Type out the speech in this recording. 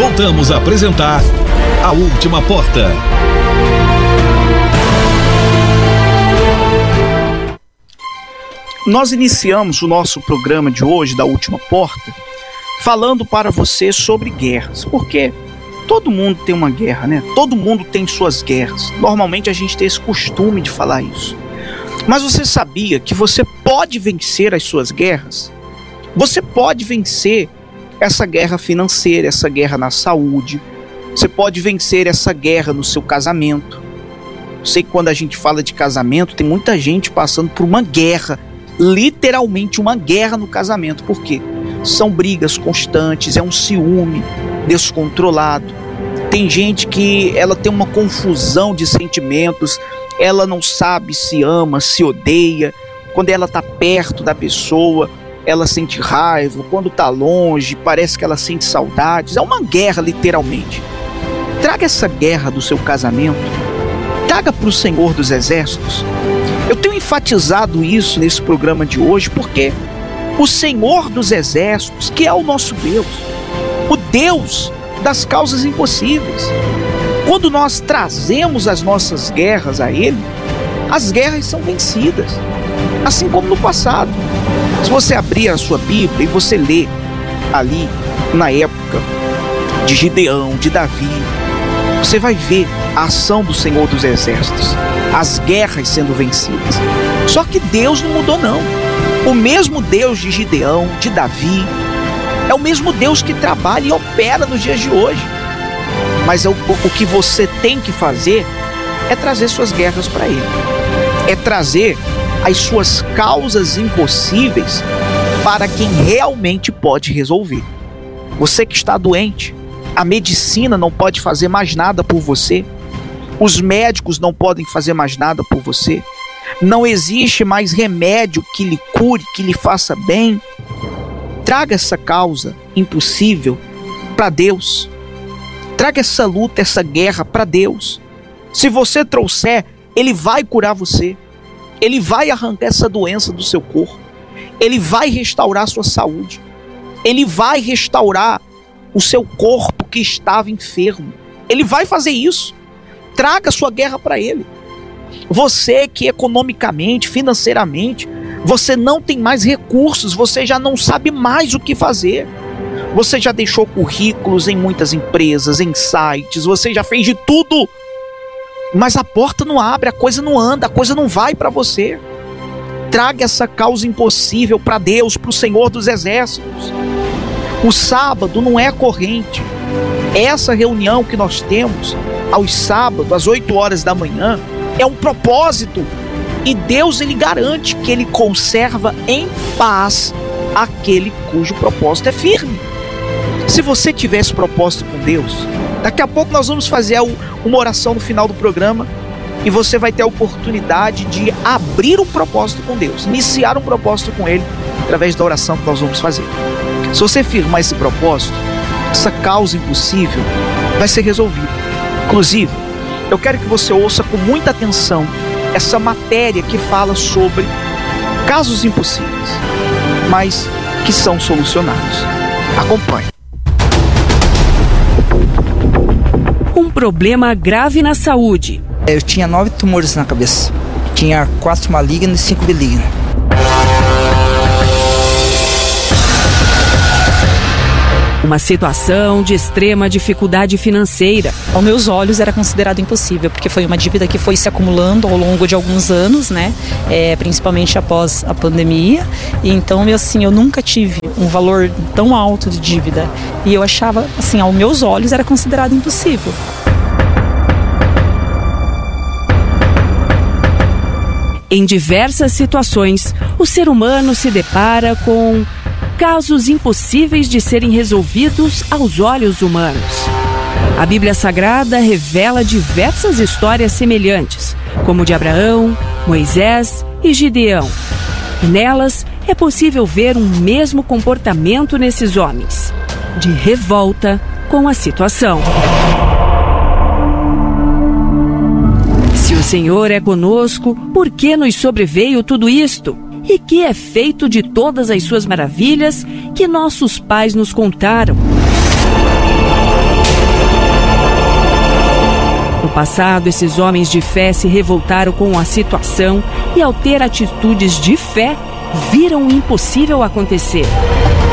Voltamos a apresentar A Última Porta. Nós iniciamos o nosso programa de hoje, da Última Porta, falando para você sobre guerras, porque todo mundo tem uma guerra, né? Todo mundo tem suas guerras. Normalmente a gente tem esse costume de falar isso. Mas você sabia que você pode vencer as suas guerras? Você pode vencer essa guerra financeira, essa guerra na saúde. Você pode vencer essa guerra no seu casamento. Eu sei que quando a gente fala de casamento, tem muita gente passando por uma guerra, literalmente uma guerra no casamento. Por quê? São brigas constantes, é um ciúme descontrolado. Tem gente que ela tem uma confusão de sentimentos, ela não sabe se ama, se odeia. Quando ela está perto da pessoa, ela sente raiva. Quando está longe, parece que ela sente saudades. É uma guerra, literalmente. Traga essa guerra do seu casamento, traga para o Senhor dos Exércitos. Eu tenho enfatizado isso nesse programa de hoje porque o Senhor dos Exércitos, que é o nosso Deus, o Deus das causas impossíveis, quando nós trazemos as nossas guerras a Ele, as guerras são vencidas, assim como no passado. Se você abrir a sua Bíblia e você ler ali na época de Gideão, de Davi, você vai ver a ação do Senhor dos Exércitos, as guerras sendo vencidas. Só que Deus não mudou não. O mesmo Deus de Gideão, de Davi, é o mesmo Deus que trabalha e opera nos dias de hoje. Mas o que você tem que fazer é trazer suas guerras para Ele. É trazer as suas causas impossíveis para quem realmente pode resolver. Você que está doente, a medicina não pode fazer mais nada por você. Os médicos não podem fazer mais nada por você. Não existe mais remédio que lhe cure, que lhe faça bem. Traga essa causa impossível para Deus. Traga essa luta, essa guerra para Deus. Se você trouxer, Ele vai curar você. Ele vai arrancar essa doença do seu corpo. Ele vai restaurar a sua saúde. Ele vai restaurar o seu corpo que estava enfermo. Ele vai fazer isso. Traga a sua guerra para Ele. Você que economicamente, financeiramente, você não tem mais recursos, você já não sabe mais o que fazer. Você já deixou currículos em muitas empresas, em sites, você já fez de tudo. Mas a porta não abre, a coisa não anda, a coisa não vai para você. Traga essa causa impossível para Deus, para o Senhor dos Exércitos. O sábado não é corrente. Essa reunião que nós temos aos sábados, às 8 horas da manhã, é um propósito. E Deus, Ele garante que Ele conserva em paz aquele cujo propósito é firme. Se você tiver esse propósito com Deus, daqui a pouco nós vamos fazer uma oração no final do programa e você vai ter a oportunidade de abrir um propósito com Deus, iniciar um propósito com Ele através da oração que nós vamos fazer. Se você firmar esse propósito, essa causa impossível vai ser resolvida. Inclusive, eu quero que você ouça com muita atenção essa matéria que fala sobre casos impossíveis, mas que são solucionados. Acompanhe. Um problema grave na saúde. Eu tinha 9 tumores na cabeça. Tinha 4 malignos e 5 benignos. Uma situação de extrema dificuldade financeira. Aos meus olhos era considerado impossível, porque foi uma dívida que foi se acumulando ao longo de alguns anos, né? Principalmente após a pandemia. E então, assim, eu nunca tive um valor tão alto de dívida. E eu achava, assim, aos meus olhos era considerado impossível. Em diversas situações, o ser humano se depara com casos impossíveis de serem resolvidos aos olhos humanos. A Bíblia Sagrada revela diversas histórias semelhantes, como de Abraão, Moisés e Gideão. E nelas é possível ver um mesmo comportamento nesses homens, de revolta com a situação. Se o Senhor é conosco, por que nos sobreveio tudo isto? E que é feito de todas as suas maravilhas que nossos pais nos contaram? passado, esses homens de fé se revoltaram com a situação e, ao ter atitudes de fé, viram o impossível acontecer.